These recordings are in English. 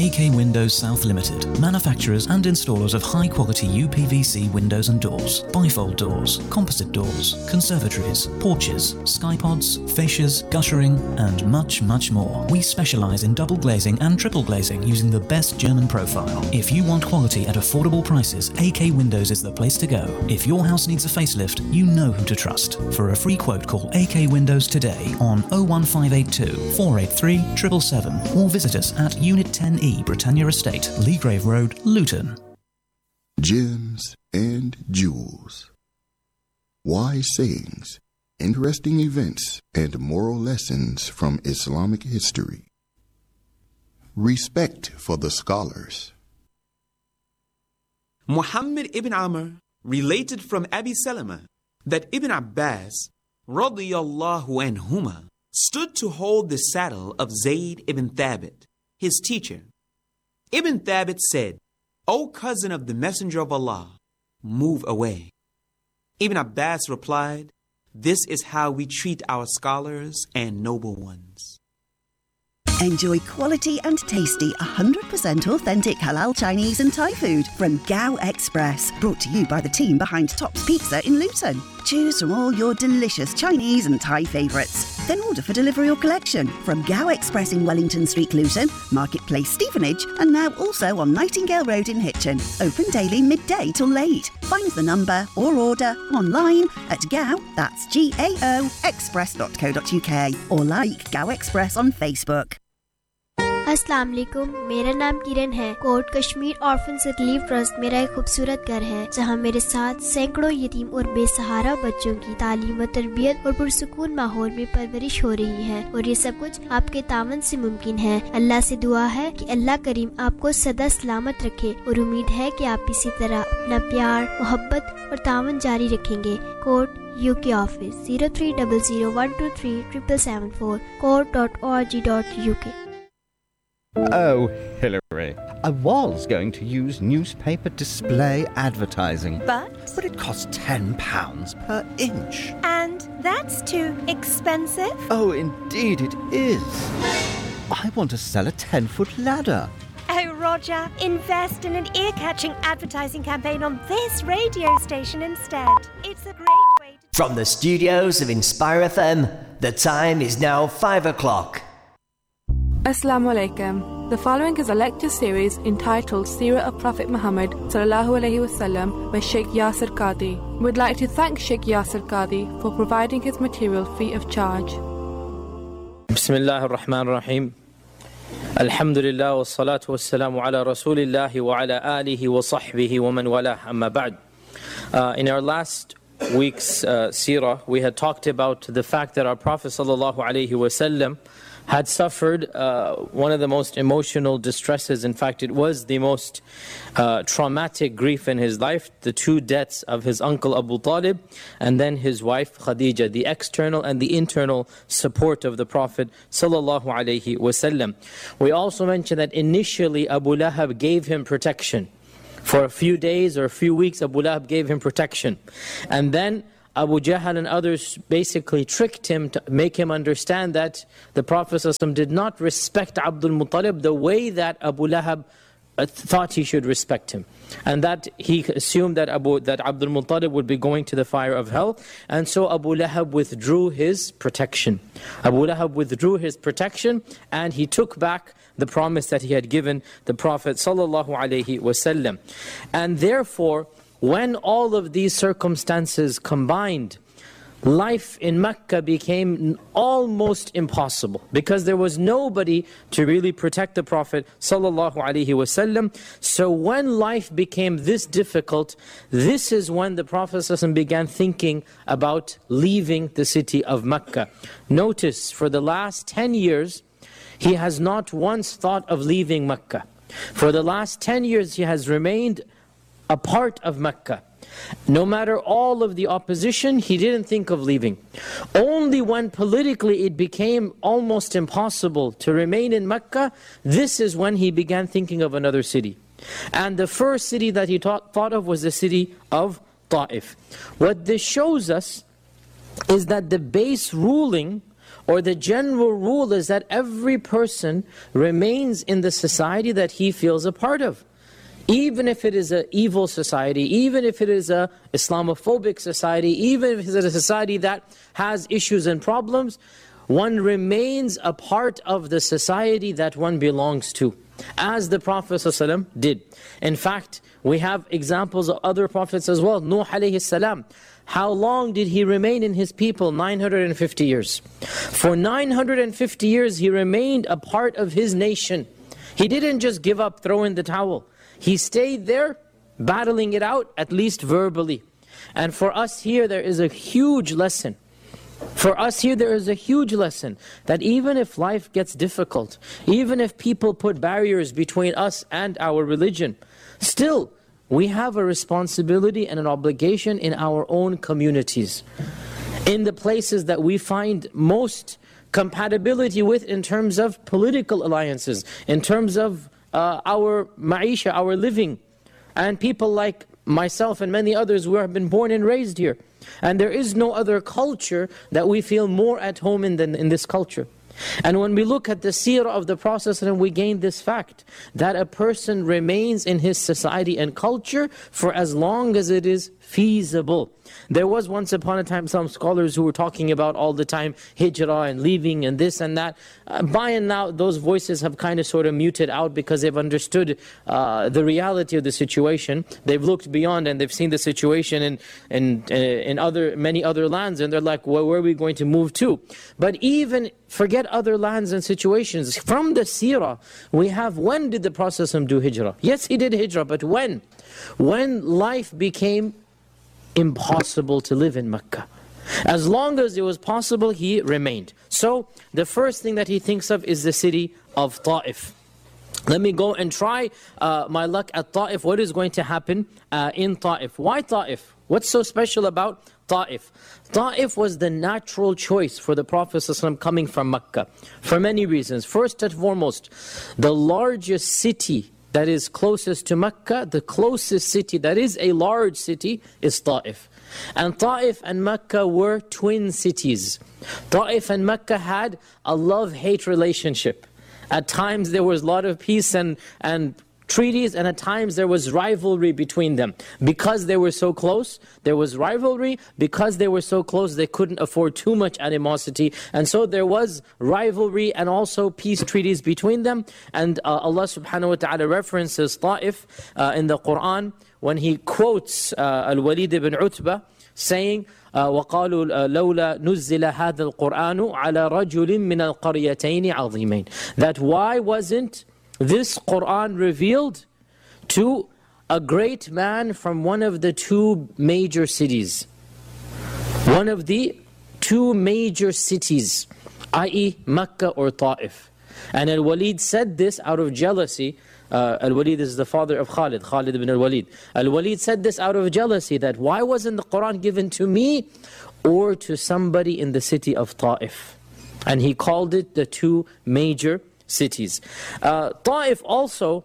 AK Windows South Limited, manufacturers and installers of high-quality UPVC windows and doors, bifold doors, composite doors, conservatories, porches, skypods, fascias, guttering, and much, much more. We specialize in double glazing and triple glazing using the best German profile. If you want quality at affordable prices, AK Windows is the place to go. If your house needs a facelift, you know who to trust. For a free quote, call AK Windows today on 01582 483 777 or visit us at Unit 10E, Britannia Estate, Leagrave Road, Luton. Gems and jewels. Wise sayings, interesting events, and moral lessons from Islamic history. Respect for the scholars. Muhammad ibn Amr related from Abi Salama that Ibn Abbas radiyallahu anhuma stood to hold the saddle of Zayd ibn Thabit, his teacher. Ibn Thabit said, "O cousin of the Messenger of Allah, move away." Ibn Abbas replied, "This is how we treat our scholars and noble ones." Enjoy quality and tasty 100% authentic halal Chinese and Thai food from Gao Express, brought to you by the team behind Tops Pizza in Luton. Choose from all your delicious Chinese and Thai favourites. Then order for delivery or collection from Gao Express in Wellington Street, Luton, Marketplace, Stevenage, and now also on Nightingale Road in Hitchin. Open daily midday till late. Find the number or order online at Gao, that's GAO, express.co.uk, or like Gao Express on Facebook. अस्सलाम वालेकुम, मेरा नाम किरण है। Coat Kashmir orphans relief trust मेरा एक खूबसूरत घर है जहां मेरे साथ सैकड़ों यतीम और बेसहारा बच्चों की तालीम व तरबियत और पुरसुकून माहौल में परवरिश हो रही है, और ये सब कुछ आपके तावन से मुमकिन है। अल्लाह से दुआ है कि अल्लाह करीम आपको सदा सलामत रखे, और उम्मीद है कि आप इसी तरह अपना प्यार, मोहब्बत और तावन जारी रखेंगे। Coat UK office 0300123774 court.org.uk। Oh, Hillary, I was going to use newspaper display advertising. But it costs £10 per inch. And that's too expensive? Oh, indeed it is. I want to sell a 10-foot ladder. Oh, Roger, invest in an ear-catching advertising campaign on this radio station instead. It's a great way to... From the studios of Inspire FM, the time is now 5 o'clock. Assalamu alaikum. The following is a lecture series entitled Seerah of Prophet Muhammad sallallahu alaihi wasallam by Sheikh Yasir Qadhi. We'd like to thank Sheikh Yasir Qadhi for providing his material free of charge. Bismillah ar-Rahman ar-Rahim. Alhamdulillah wa salatu wa salamu ala rasulillahi wa ala alihi wa sahbihi wa man walah, amma ba'd. In our last week's seerah, we had talked about the fact that our Prophet sallallahu alaihi wasallam had suffered one of the most emotional distresses. In fact, it was the most traumatic grief in his life, the two deaths of his uncle Abu Talib and then his wife Khadija, the external and the internal support of the Prophet sallallahu alaihi wasallam. We also mentioned that initially Abu Lahab gave him protection. For a few days or a few weeks, Abu Lahab gave him protection. And then Abu Jahl and others basically tricked him to make him understand that the Prophet ﷺ did not respect Abdul Muttalib the way that Abu Lahab thought he should respect him. And that he assumed that Abdul Muttalib would be going to the fire of hell. And so Abu Lahab withdrew his protection. Abu Lahab withdrew his protection and he took back the promise that he had given the Prophet ﷺ. And therefore, when all of these circumstances combined, life in Mecca became almost impossible because there was nobody to really protect the Prophet ﷺ. So when life became this difficult, this is when the Prophet ﷺ began thinking about leaving the city of Mecca. Notice, for the last 10 years, he has not once thought of leaving Mecca. For the last 10 years, he has remained a part of Mecca. No matter all of the opposition, he didn't think of leaving. Only when politically it became almost impossible to remain in Mecca, this is when he began thinking of another city. And the first city that he thought of was the city of Ta'if. What this shows us is that the base ruling or the general rule is that every person remains in the society that he feels a part of. Even if it is an evil society, even if it is an Islamophobic society, even if it is a society that has issues and problems, one remains a part of the society that one belongs to, as the Prophet ﷺ did. In fact, we have examples of other prophets as well. Nuh alayhi salam, how long did he remain in his people? 950 years. For 950 years he remained a part of his nation. He didn't just give up, throw in the towel. He stayed there, battling it out, at least verbally. And for us here, there is a huge lesson. For us here, there is a huge lesson that even if life gets difficult, even if people put barriers between us and our religion, still, we have a responsibility and an obligation in our own communities, in the places that we find most compatibility with in terms of political alliances, in terms of our ma'isha, our living, and people like myself and many others who have been born and raised here. And there is no other culture that we feel more at home in than in this culture. And when we look at the seerah of the Prophet, we gain this fact, that a person remains in his society and culture for as long as it is feasible. There was once upon a time some scholars who were talking about all the time hijrah and leaving and this and that. By and now those voices have kind of sort of muted out because they've understood the reality of the situation. They've looked beyond and they've seen the situation in many other lands, and they're like, well, where are we going to move to? But even forget other lands and situations. From the seerah, we have, when did the Prophet do hijrah? Yes, he did hijrah, but when? When life became impossible to live in Mecca. As long as it was possible, he remained. So the first thing that he thinks of is the city of Ta'if. Let me go and try my luck at Ta'if. What is going to happen in Ta'if? Why Ta'if? What's so special about Ta'if? Ta'if was the natural choice for the Prophet ﷺ coming from Mecca, for many reasons. First and foremost, the largest city that is closest to Mecca, the closest city that is a large city, is Ta'if. And Ta'if and Mecca were twin cities. Ta'if and Mecca had a love-hate relationship. At times there was a lot of peace and treaties, and at times there was rivalry between them. Because they were so close, there was rivalry. Because they were so close, they couldn't afford too much animosity. And so there was rivalry and also peace treaties between them. And Allah subhanahu wa ta'ala references Ta'if in the Quran when He quotes Al-Walid ibn Utbah saying, وَقَالُوا لَوْلَا نُزِّلَ هَذَا الْقُرْآنُ عَلَى رَجُلٍ مِّنَ الْقَرْيَتَيْنِ عَظِيمَيْنِ. That why wasn't this Qur'an revealed to a great man from one of the two major cities? One of the two major cities, i.e. Mecca or Ta'if. And Al-Walid said this out of jealousy. Al-Walid is the father of Khalid ibn al-Walid. Al-Walid said this out of jealousy, that why wasn't the Qur'an given to me or to somebody in the city of Ta'if? And he called it the two major cities. Ta'if also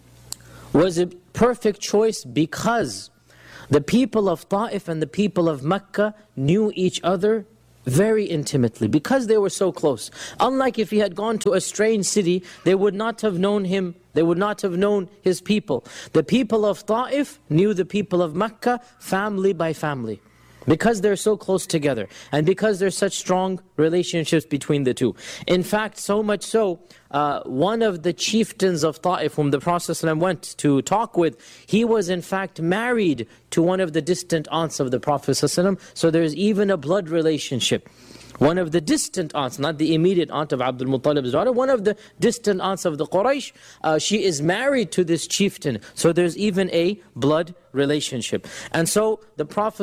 was a perfect choice because the people of Ta'if and the people of Mecca knew each other very intimately, because they were so close. Unlike if he had gone to a strange city, they would not have known him, they would not have known his people. The people of Ta'if knew the people of Mecca family by family, because they're so close together, and because there's such strong relationships between the two. In fact, so much so, one of the chieftains of Ta'if, whom the Prophet ﷺ went to talk with, he was in fact married to one of the distant aunts of the Prophet ﷺ, so there's even a blood relationship. One of the distant aunts, not the immediate aunt of Abdul Muttalib's daughter, one of the distant aunts of the Quraysh, she is married to this chieftain. So there's even a blood relationship. And so the Prophet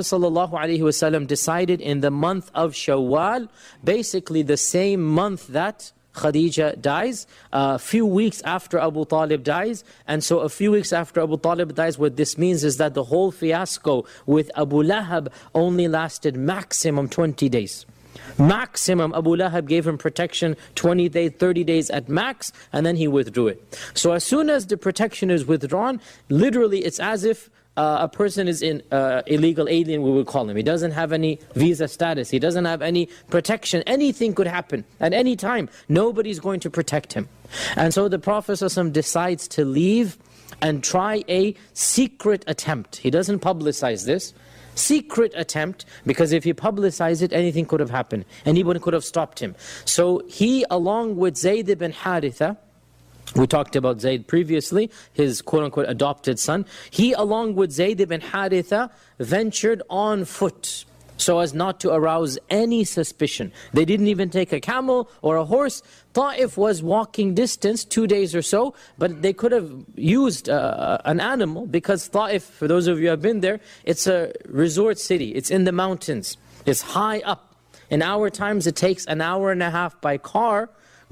ﷺ decided in the month of Shawwal, basically the same month that Khadija dies, a few weeks after Abu Talib dies. And so a few weeks after Abu Talib dies, what this means is that the whole fiasco with Abu Lahab only lasted maximum 20 days. Maximum, Abu Lahab gave him protection 20 days, 30 days at max, and then he withdrew it. So as soon as the protection is withdrawn, literally it's as if a person is in illegal alien, we would call him. He doesn't have any visa status. He doesn't have any protection. Anything could happen at any time. Nobody's going to protect him. And so the Prophet ﷺ decides to leave and try a secret attempt. He doesn't publicize this. Secret attempt, because if he publicized it, anything could have happened. Anyone could have stopped him. So he, along with Zayd ibn Haritha, we talked about Zayd previously, his quote-unquote adopted son. He, along with Zayd ibn Haritha, ventured on foot so as not to arouse any suspicion. They didn't even take a camel or a horse. Ta'if was walking distance, 2 days or so, but they could have used an animal, because Ta'if, for those of you who have been there, it's a resort city. It's in the mountains. It's high up. In our times, it takes an hour and a half by car,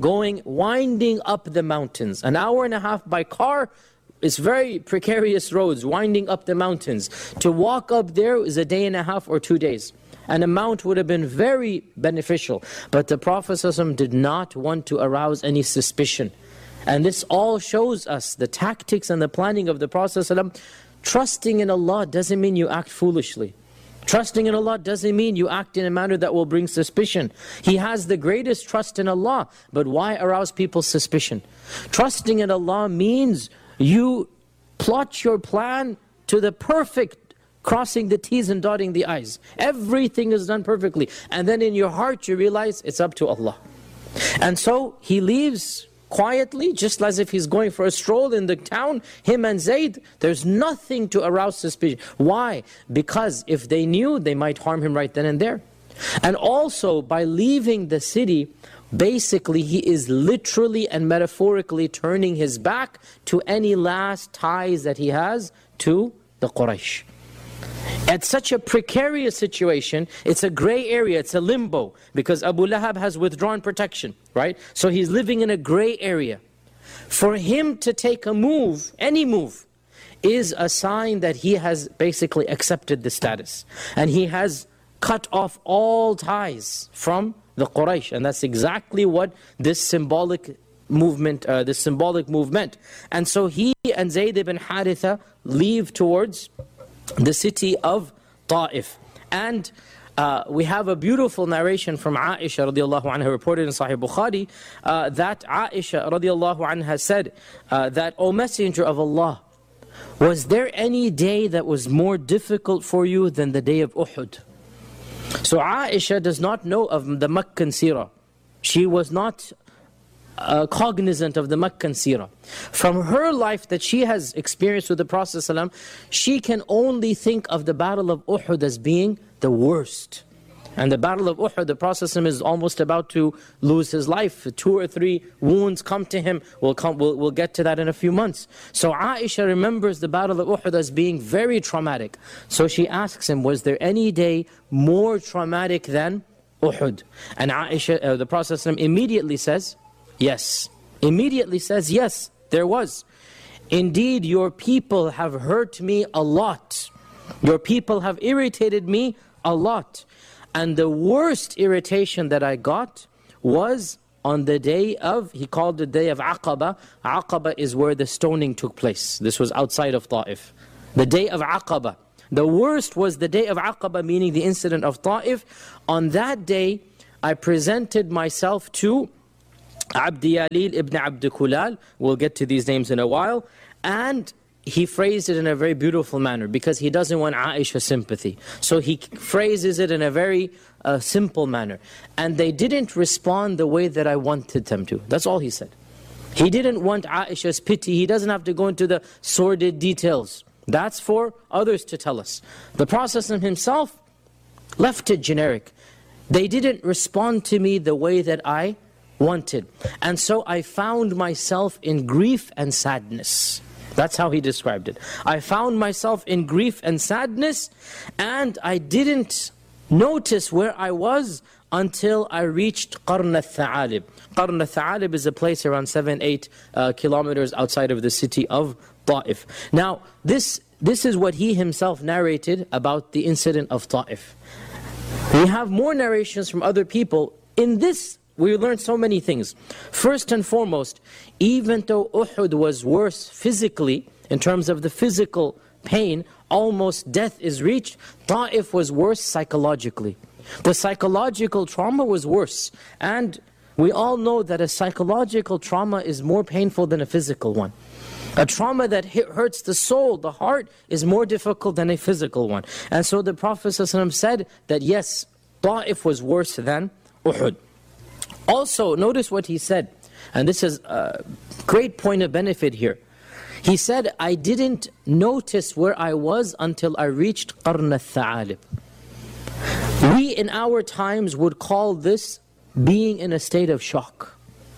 winding up the mountains. An hour and a half by car. It's very precarious roads, winding up the mountains. To walk up there is a day and a half or 2 days. An amount would have been very beneficial. But the Prophet ﷺ did not want to arouse any suspicion. And this all shows us the tactics and the planning of the Prophet ﷺ. Trusting in Allah doesn't mean you act foolishly. Trusting in Allah doesn't mean you act in a manner that will bring suspicion. He has the greatest trust in Allah, but why arouse people's suspicion? Trusting in Allah means you plot your plan to the perfect, crossing the T's and dotting the I's. Everything is done perfectly. And then in your heart you realize it's up to Allah. And so he leaves quietly, just as if he's going for a stroll in the town, him and Zayd. There's nothing to arouse suspicion. Why? Because if they knew, they might harm him right then and there. And also, by leaving the city, basically he is literally and metaphorically turning his back to any last ties that he has to the Quraysh. At such a precarious situation, it's a gray area, it's a limbo, because Abu Lahab has withdrawn protection, right? So he's living in a gray area. For him to take a move, any move, is a sign that he has basically accepted the status. And he has cut off all ties from the Quraysh. And that's exactly what this symbolic movement. And so he and Zayd ibn Haritha leave towards the city of Ta'if. And we have a beautiful narration from Aisha radiallahu anha, reported in Sahih Bukhari, that Aisha radiallahu anha said that, O Messenger of Allah, was there any day that was more difficult for you than the day of Uhud? So Aisha does not know of the Meccan seerah. She was not cognizant of the Meccan seerah. From her life that she has experienced with the Prophet ﷺ, she can only think of the Battle of Uhud as being the worst. And the Battle of Uhud, the Prophet ﷺ is almost about to lose his life. 2 or 3 wounds come to him. We'll get to that in a few months. So Aisha remembers the Battle of Uhud as being very traumatic. So she asks him, was there any day more traumatic than Uhud? And Aisha, the Prophet ﷺ immediately says, yes. Immediately says, yes, there was. Indeed, your people have hurt me a lot. Your people have irritated me a lot. And the worst irritation that I got was on the day of, he called the day of Aqaba. Aqaba is where the stoning took place. This was outside of Ta'if. The day of Aqaba. The worst was the day of Aqaba, meaning the incident of Ta'if. On that day, I presented myself to Abdi Yalil ibn Abd Kulal. We'll get to these names in a while. And he phrased it in a very beautiful manner because he doesn't want Aisha's sympathy. So he phrases it in a very simple manner. And they didn't respond the way that I wanted them to. That's all he said. He didn't want Aisha's pity. He doesn't have to go into the sordid details. That's for others to tell us. The Prophet himself left it generic. They didn't respond to me the way that I wanted. And so I found myself in grief and sadness. That's how he described it. I found myself in grief and sadness, and I didn't notice where I was until I reached Qarn al-Tha'alib. Qarn al-Tha'alib is a place around 7-8 kilometers outside of the city of Ta'if. Now, this is what he himself narrated about the incident of Ta'if. We have more narrations from other people. In this, we learned so many things. First and foremost, even though Uhud was worse physically, in terms of the physical pain, almost death is reached, Ta'if was worse psychologically. The psychological trauma was worse. And we all know that a psychological trauma is more painful than a physical one. A trauma that hurts the soul, the heart, is more difficult than a physical one. And so the Prophet ﷺ said that yes, Ta'if was worse than Uhud. Also, notice what he said, and this is a great point of benefit here. He said, I didn't notice where I was until I reached Qarn al-Tha'alib. We in our times would call this being in a state of shock.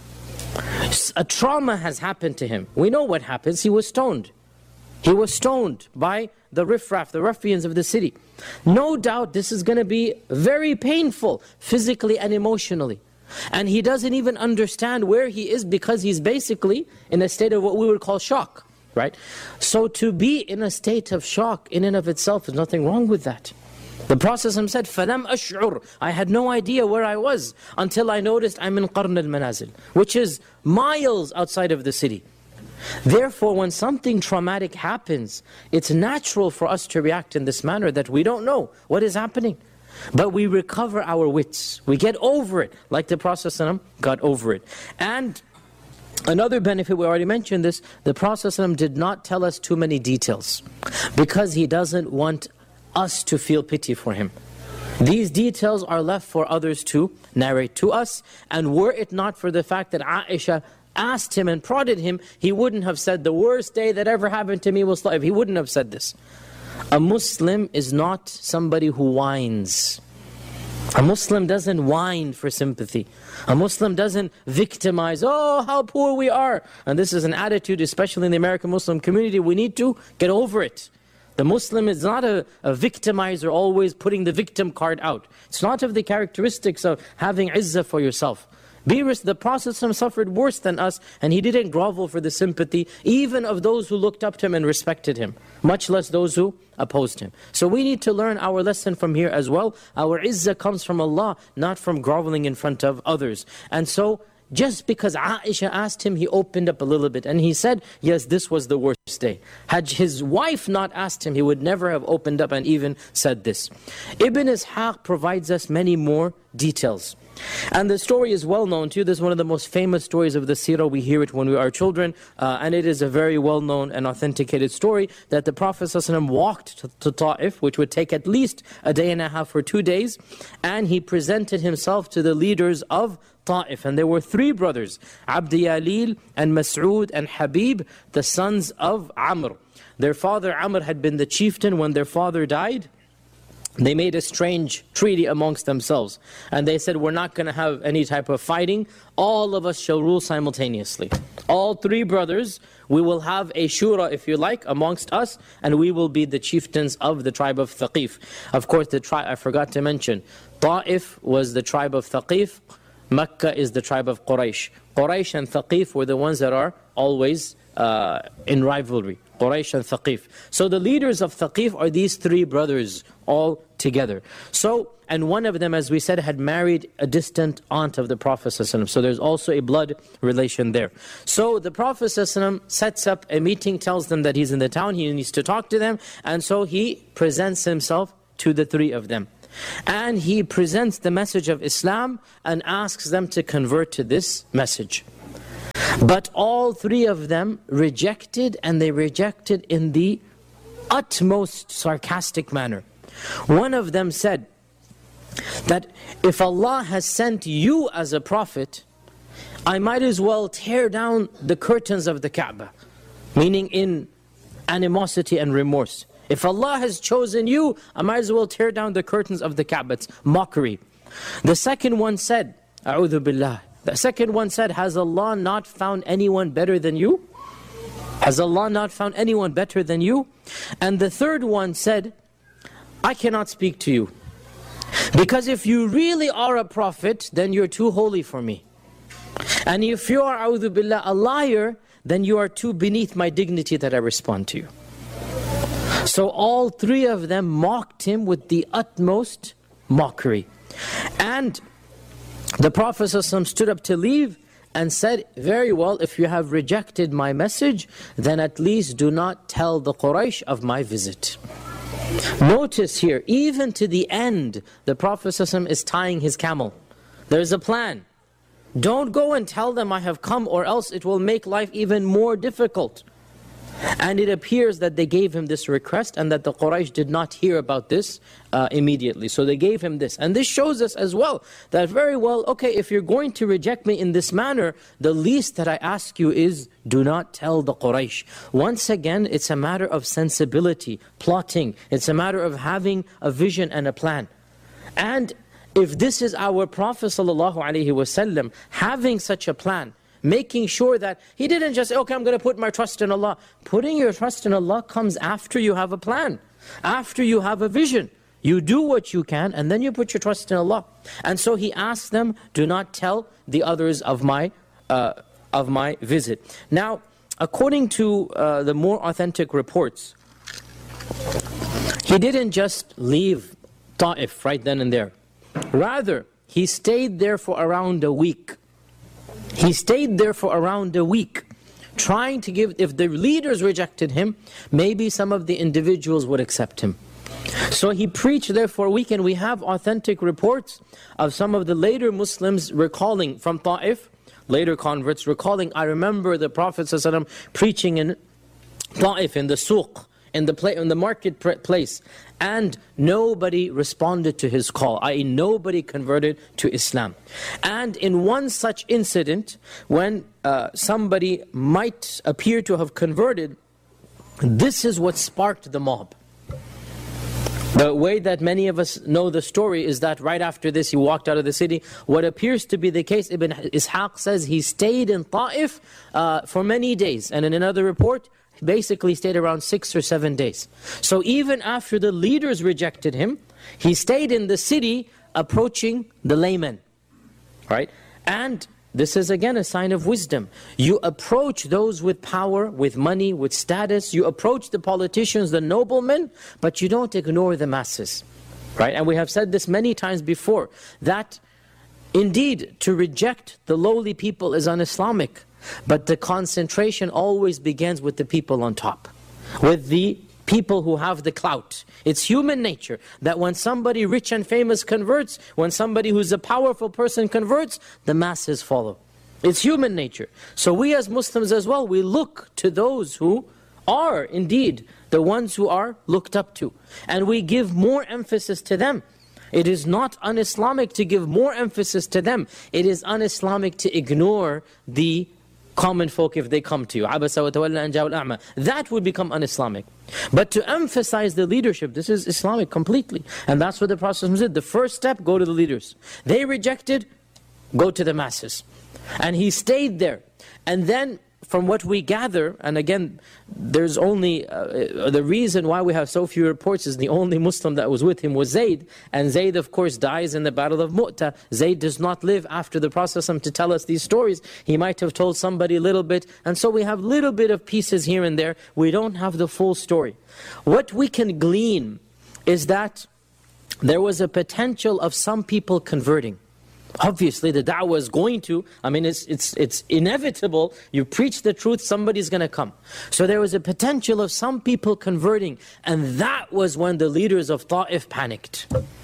A trauma has happened to him. We know what happens. He was stoned. He was stoned by the riffraff, the ruffians of the city. No doubt this is going to be very painful, physically and emotionally. And he doesn't even understand where he is because he's basically in a state of what we would call shock, right? So to be in a state of shock in and of itself, there's nothing wrong with that. The Prophet said, فَلَمْ أَشْعُرْ I had no idea where I was until I noticed I'm in Qarn al-Manazil, which is miles outside of the city. Therefore, when something traumatic happens, it's natural for us to react in this manner that we don't know what is happening. But we recover our wits. We get over it, like the Prophet ﷺ got over it. And another benefit, we already mentioned this, the Prophet ﷺ did not tell us too many details because he doesn't want us to feel pity for him. These details are left for others to narrate to us, and were it not for the fact that Aisha asked him and prodded him, he wouldn't have said, the worst day that ever happened to me was life. He wouldn't have said this. A Muslim is not somebody who whines. A Muslim doesn't whine for sympathy. A Muslim doesn't victimize, oh, how poor we are. And this is an attitude, especially in the American Muslim community, we need to get over it. The Muslim is not a victimizer, always putting the victim card out. It's not of the characteristics of having izzah for yourself. The Prophet suffered worse than us, and he didn't grovel for the sympathy, even of those who looked up to him and respected him, much less those who opposed him. So we need to learn our lesson from here as well. Our izzah comes from Allah, not from groveling in front of others. And so, just because Aisha asked him, he opened up a little bit. And he said, yes, this was the worst day. Had his wife not asked him, he would never have opened up and even said this. Ibn Ishaq provides us many more details. And the story is well known to you. This is one of the most famous stories of the seerah. We hear it when we are children. And it is a very well known and authenticated story that the Prophet ﷺ walked to Ta'if, which would take at least a day and a half or 2 days. And he presented himself to the leaders of Ta'if. And there were 3 brothers, Abd Yalil and Mas'ud and Habib, the sons of Amr. Their father Amr had been the chieftain when their father died. They made a strange treaty amongst themselves. And they said, we're not going to have any type of fighting. All of us shall rule simultaneously. All 3 brothers, we will have a shura, if you like, amongst us, and we will be the chieftains of the tribe of Thaqif. Of course, the tribe, I forgot to mention, Ta'if was the tribe of Thaqif. Mecca is the tribe of Quraysh. Quraysh and Thaqif were the ones that are always in rivalry. Quraysh and Thaqif. So the leaders of Thaqif are these 3 brothers all together. So, and one of them, as we said, had married a distant aunt of the Prophet ﷺ. So there's also a blood relation there. So the Prophet ﷺ sets up a meeting, tells them that he's in the town, he needs to talk to them. And so he presents himself to the 3 of them. And he presents the message of Islam and asks them to convert to this message. But all 3 of them rejected, and they rejected in the utmost sarcastic manner. One of them said that if Allah has sent you as a prophet, I might as well tear down the curtains of the Kaaba, meaning in animosity and remorse. If Allah has chosen you, I might as well tear down the curtains of the Kaaba. It's mockery. The second one said, A'udhu Billah. The second one said, has Allah not found anyone better than you? Has Allah not found anyone better than you? And the third one said, I cannot speak to you. Because if you really are a prophet, then you're too holy for me. And if you are, A'udhu Billah, a liar, then you are too beneath my dignity that I respond to you. So all 3 of them mocked him with the utmost mockery. And the Prophet ﷺ stood up to leave, and said, very well, if you have rejected my message, then at least do not tell the Quraysh of my visit. Notice here, even to the end, the Prophet ﷺ is tying his camel. There's a plan. Don't go and tell them I have come, or else it will make life even more difficult. And it appears that they gave him this request, and that the Quraysh did not hear about this immediately. So they gave him this. And this shows us as well, that very well, okay, if you're going to reject me in this manner, the least that I ask you is, do not tell the Quraysh. Once again, it's a matter of sensibility, plotting. It's a matter of having a vision and a plan. And if this is our Prophet ﷺ having such a plan, making sure that he didn't just say, okay, I'm going to put my trust in Allah. Putting your trust in Allah comes after you have a plan, after you have a vision. You do what you can, and then you put your trust in Allah. And so he asked them, do not tell the others of my visit. Now, according to the more authentic reports, he didn't just leave Ta'if right then and there. Rather, he stayed there for around a week. He stayed there for around a week, trying to give, if the leaders rejected him, maybe some of the individuals would accept him. So he preached there for a week, and we have authentic reports of some of the later Muslims recalling from Ta'if, later converts recalling, I remember the Prophet ﷺ preaching in Ta'if, in the suq, in the marketplace, and nobody responded to his call, i.e. nobody converted to Islam. And in one such incident, when somebody might appear to have converted, this is what sparked the mob. The way that many of us know the story is that right after this he walked out of the city. What appears to be the case, Ibn Ishaq says he stayed in Ta'if for many days, and in another report, basically stayed around 6 or 7 days. So even after the leaders rejected him, he stayed in the city approaching the laymen. Right? And this is again a sign of wisdom. You approach those with power, with money, with status. You approach the politicians, the noblemen, but you don't ignore the masses. Right? And we have said this many times before, that indeed to reject the lowly people is un-Islamic. But the concentration always begins with the people on top, with the people who have the clout. It's human nature that when somebody rich and famous converts, when somebody who's a powerful person converts, the masses follow. It's human nature. So we as Muslims as well, we look to those who are indeed the ones who are looked up to, and we give more emphasis to them. It is not un-Islamic to give more emphasis to them. It is un-Islamic to ignore the common folk if they come to you. That would become un-Islamic. But to emphasize the leadership, this is Islamic completely. And that's what the Prophet said. The first step, go to the leaders. They rejected, go to the masses. And he stayed there. And then, from what we gather, and again, there's only, the reason why we have so few reports is the only Muslim that was with him was Zayd. And Zayd, of course, dies in the Battle of Mu'tah. Zayd does not live after the Prophet ﷺ to tell us these stories. He might have told somebody a little bit. And so we have little bit of pieces here and there. We don't have the full story. What we can glean is that there was a potential of some people converting. Obviously the da'wah is going to, it's inevitable. You preach the truth, somebody's going to come. So there was a potential of some people converting, and that was when the leaders of Ta'if panicked.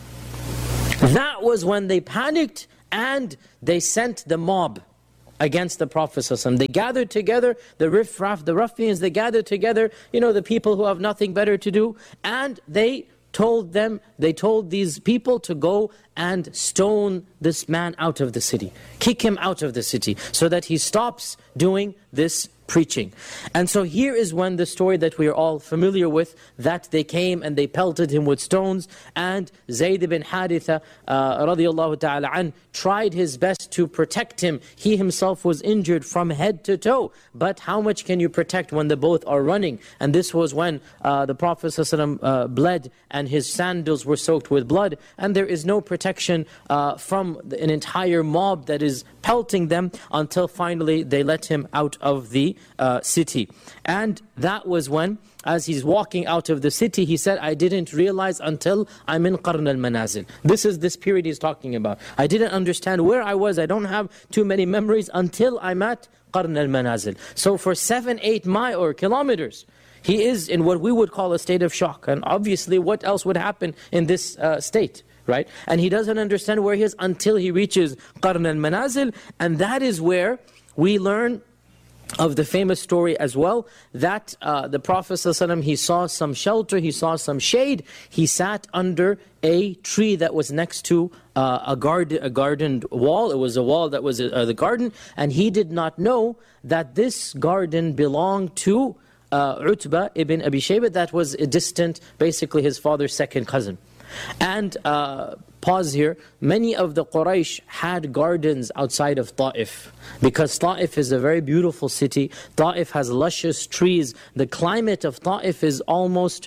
That was when they panicked, and they sent the mob against the Prophet ﷺ. They gathered together, the riffraff, the ruffians, they gathered together, the people who have nothing better to do, and they told these people to go and stone this man out of the city. Kick him out of the city so that he stops doing this preaching. And so here is when the story that we are all familiar with, that they came and they pelted him with stones, and Zayd ibn Haritha radiallahu ta'ala an tried his best to protect him. He himself was injured from head to toe, but how much can you protect when the both are running? And this was when the Prophet ﷺ bled and his sandals were soaked with blood, and there is no protection from an entire mob that is pelting them, until finally they let him out of the the city. And that was when, as he's walking out of the city, he said, I didn't realize until I'm in Qarn al-Manazil. This period he's talking about. I didn't understand where I was. I don't have too many memories until I'm at Qarn al-Manazil. So for 7-8 miles or kilometers, he is in what we would call a state of shock. And obviously, what else would happen in this state? Right? And he doesn't understand where he is until he reaches Qarn al-Manazil. And that is where we learn of the famous story as well, that the Prophet ﷺ, he saw some shelter, he saw some shade. He sat under a tree that was next to a garden wall. It was a wall that was the garden. And he did not know that this garden belonged to Utbah ibn Abi Shaybah, that was a distant, basically his father's second cousin. And pause here, many of the Quraysh had gardens outside of Ta'if, because Ta'if is a very beautiful city. Ta'if has luscious trees. The climate of Ta'if is almost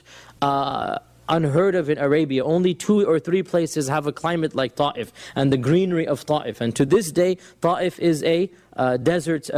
unheard of in Arabia. Only 2 or 3 places have a climate like Ta'if, and the greenery of Ta'if. And to this day, Ta'if is a desert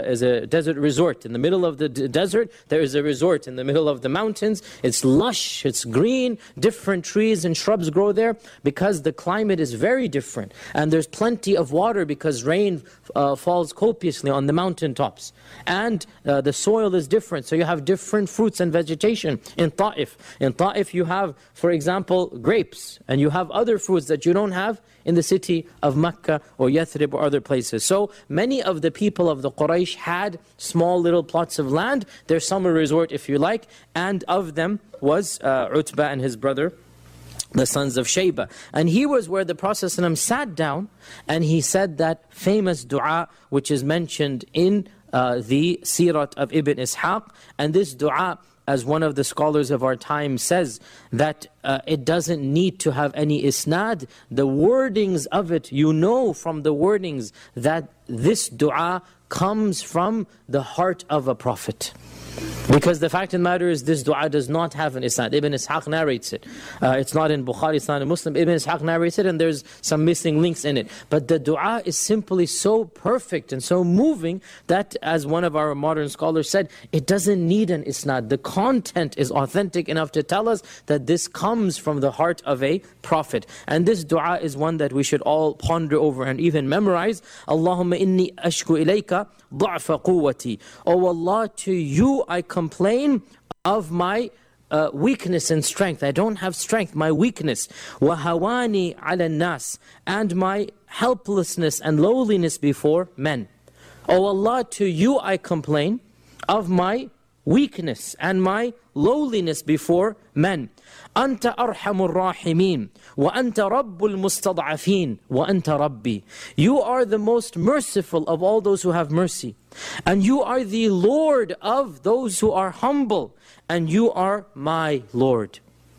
resort. In the middle of the desert, there is a resort in the middle of the mountains. It's lush, it's green, different trees and shrubs grow there, because the climate is very different. And there's plenty of water because rain falls copiously on the mountain tops. And the soil is different, so you have different fruits and vegetation in Ta'if. In Ta'if you have, for example, grapes, and you have other fruits that you don't have in the city of Mecca or Yathrib or other places. So many of the people of the Quraysh had small little plots of land, their summer resort if you like, and of them was Utbah and his brother, the sons of Shaybah. And he was where the Prophet ﷺ sat down, and he said that famous dua which is mentioned in the Sirat of Ibn Ishaq. And this dua, as one of the scholars of our time says, that it doesn't need to have any isnad. The wordings of it, you know from the wordings that this dua comes from the heart of a prophet. Because the fact of the matter is, this dua does not have an isnad. Ibn Ishaq narrates it. It's not in Bukhari, it's not in Muslim. Ibn Ishaq narrates it, and there's some missing links in it. But the dua is simply so perfect and so moving that, as one of our modern scholars said, it doesn't need an isnad. The content is authentic enough to tell us that this comes from the heart of a prophet. And this dua is one that we should all ponder over and even memorize. Allahumma inni ashku ilayka ضعف قوتي. Oh Allah, to you I complain of my weakness and strength. I don't have strength, my weakness. وَهَوَانِي عَلَى النَّاسِ, and my helplessness and lowliness before men. Oh Allah, to you I complain of my weakness and my lowliness before men. أنت أرحم الراحمين وأنت رب المستضعفين وأنت ربي. You are the most merciful of all those who have mercy, and you are the Lord of those who are humble, and you are my Lord.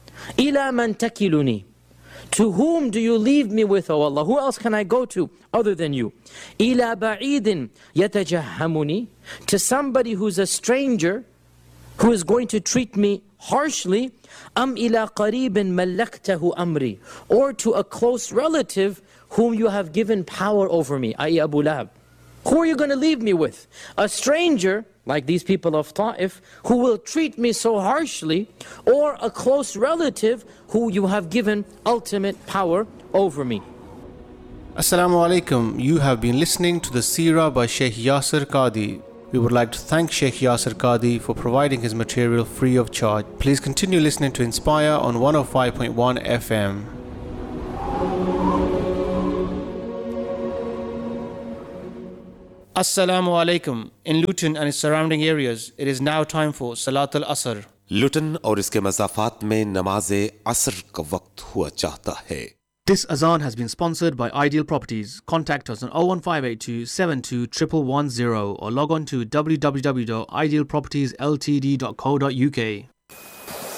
إلى من تكلني, to whom do you leave me with, O Allah? Who else can I go to other than you? إلى بعيد يتجهمني, to somebody who's a stranger, who is going to treat me harshly. أم إلى قريب ملكته أمري, or to a close relative whom you have given power over me, i.e. Abu Lahab. Who are you going to leave me with? A stranger, like these people of Ta'if, who will treat me so harshly, or a close relative who you have given ultimate power over me? Assalamu alaikum. You have been listening to the Seerah by Sheikh Yasir Qadhi. We would like to thank Sheikh Yasir Qadhi for providing his material free of charge. Please continue listening to Inspire on 105.1 FM. Assalamu alaikum. In Luton and its surrounding areas, it is now time for Salat al-Asr. लुटन और इसके मज़ाफ़ात में नमाज़े असर का वक्त हुआ चाहता है. This azan has been sponsored by Ideal Properties. Contact us on 01582 72 1110 or log on to www.idealpropertiesltd.co.uk.